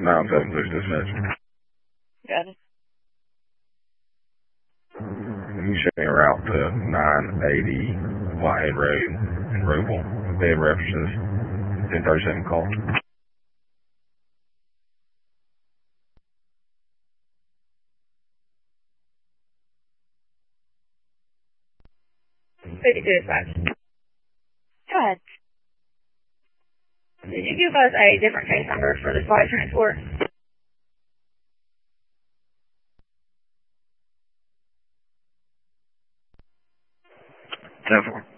976 dispatch. Got it. You show me a route to 980 Whitehead Road in Roval. Bed references 1037 call. Dispatch. Go ahead. Did you give us a different case number for the flight transport? 10-4.